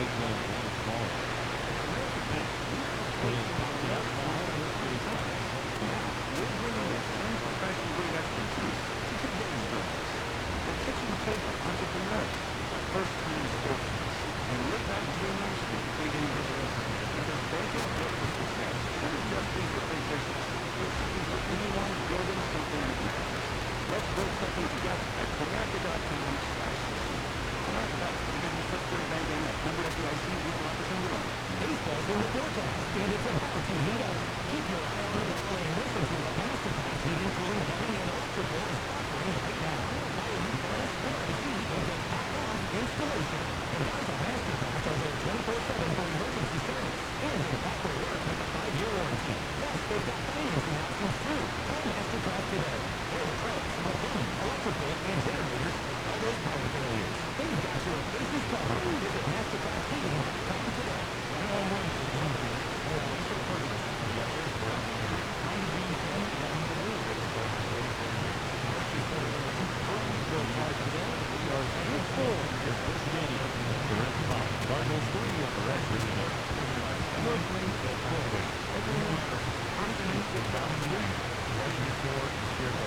strike zone one is called. But it's popped up. The kitchen table entrepreneur. First time stories. And look back dreamers who feed in business. Because bacon breakfast success shouldn't just be for big business. It should be for anyone building something that matters. Let's build something together at Comerica.com/system. Comerica, division first quarter bank game at member FDIC equal opportunity loan. Baseball's in the forecast, and it's about to heat up. Keep your eye on the display and listen to what Masterpass heating, cooling, heating, and electrical is offering right now. Buy a new furnace or AC and get half-off installation. And also Masterpass are there 24/7 for emergency service. And if the back will work with a 5-year warranty. Plus, they've got financing options too. Call Masterpass today. They're the pros of plumbing, electrical, and generators. All those power failures. They've got your bases covered. Visit MasterpassHeating.com today. Cardinals 3 on the Reds. North Lane, Everyone, I'm going to get down the